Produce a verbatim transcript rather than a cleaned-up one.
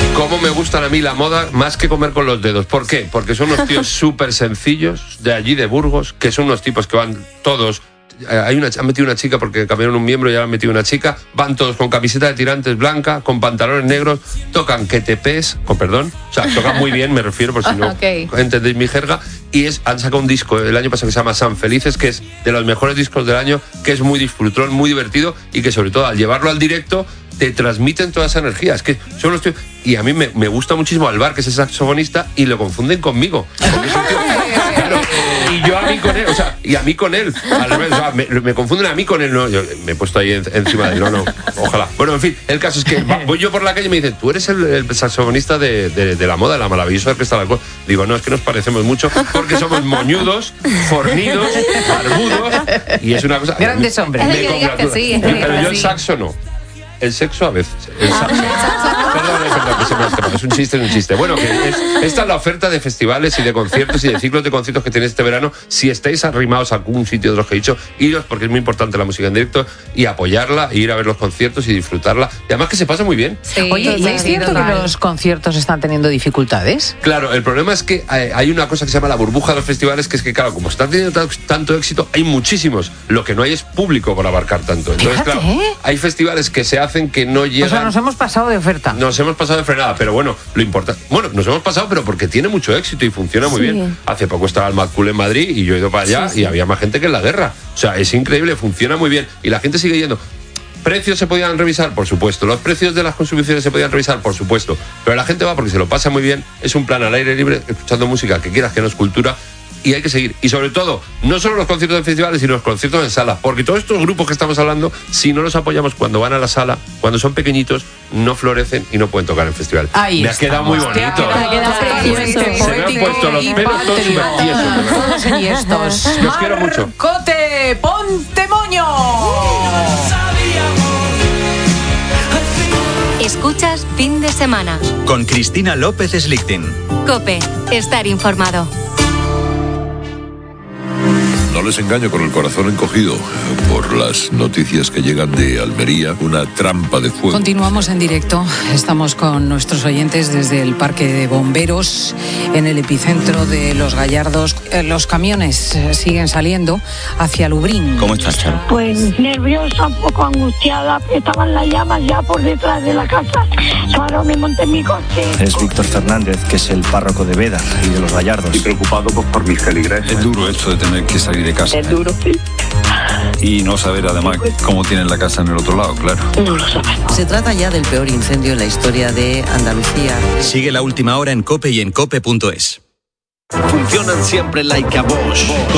Cómo me gustan a mí la moda más que comer con los dedos. ¿Por qué? Porque son unos tíos súper sencillos de allí de Burgos, que son unos tipos que van todos. Hay una, han metido una chica porque cambiaron un miembro y ahora han metido una chica. Van todos con camiseta de tirantes blanca, con pantalones negros, tocan que te pes, con perdón, o sea, tocan muy bien, me refiero, por si no okay. entendéis mi jerga. Y es, han sacado un disco el año pasado que se llama San Felices, que es de los mejores discos del año, que es muy disfrutón, muy divertido y que sobre todo al llevarlo al directo te transmiten toda esa energía. Es que son los tíos, y a mí me, me gusta muchísimo Alvar, que es el saxofonista, y lo confunden conmigo. Claro, y yo a mí con él, o sea, y a mí con él, al revés, o sea, me, me confunden a mí con él, no, yo me he puesto ahí en, encima de él, no, no, ojalá. Bueno, en fin, el caso es que voy yo por la calle y me dicen, tú eres el, el saxofonista de, de, de la moda, de la maravillosa orquesta de alcohol. Digo, no, es que nos parecemos mucho porque somos moñudos, fornidos, barbudos, y es una cosa... Grandes hombres. Me congratula. Sí, pero yo el saxo no. El sexo a veces. El saxo. Perdón, es verdad que se me ha escapado. Es un chiste, es un chiste. Bueno, que es, esta es la oferta de festivales y de conciertos y de ciclos de conciertos que tenéis este verano. Si estáis arrimados a algún sitio de los que he dicho, iros, porque es muy importante la música en directo, y apoyarla, e ir a ver los conciertos y disfrutarla. Y además que se pasa muy bien. Sí, oye, ¿y es cierto que los conciertos están teniendo dificultades? Claro, el problema es que hay una cosa que se llama la burbuja de los festivales, que es que, claro, como están teniendo tanto éxito, hay muchísimos. Lo que no hay es público para abarcar tanto. Entonces, Fíjate, claro, ¿eh? hay festivales que se hacen que no llegan. O sea, nos hemos pasado de oferta. Nos hemos pasado de frenada, pero bueno, lo importante. Bueno, nos hemos pasado, pero porque tiene mucho éxito y funciona muy sí. bien. Hace poco estaba el Mad Cool en Madrid y yo he ido para allá sí, sí. y había más gente que en la guerra. O sea, es increíble, funciona muy bien y la gente sigue yendo. ¿Precios se podían revisar? Por supuesto. ¿Los precios de las consumiciones se podían revisar? Por supuesto. Pero la gente va porque se lo pasa muy bien. Es un plan al aire libre, escuchando música que quieras que no es cultura. Y hay que seguir. Y sobre todo, no solo los conciertos de festivales, sino los conciertos en salas. Porque todos estos grupos que estamos hablando, si no los apoyamos cuando van a la sala, cuando son pequeñitos, no florecen y no pueden tocar en festival. Ahí me ha quedado muy bonito. Me ha quedado precioso. Se me han puesto los pelos todos súper tiesos. Todos enhiestos. Los quiero mucho. Cote, ponte moño. Escuchas Fin de Semana. Con Cristina López Slichting. COPE. Estar informado. No les engaño con el corazón encogido por las noticias que llegan de Almería, una trampa de fuego. Continuamos en directo, estamos con nuestros oyentes desde el Parque de Bomberos, en el epicentro de Los Gallardos. Los camiones siguen saliendo hacia Lubrín. ¿Cómo estás, Charo? Pues nerviosa, un poco angustiada, estaban las llamas ya por detrás de la casa. Claro, me monté en mi coche. Es Víctor Fernández, que es el párroco de Beda y de Los Gallardos. Estoy preocupado pues, por mis feligreses. Es duro esto de tener que salir de casa. Es duro, sí. Y no saber además cómo tienen la casa en el otro lado, claro. No lo sabemos. Se trata ya del peor incendio en la historia de Andalucía. Sigue La Última Hora en COPE y en cope punto es. Funcionan siempre like a Bosch.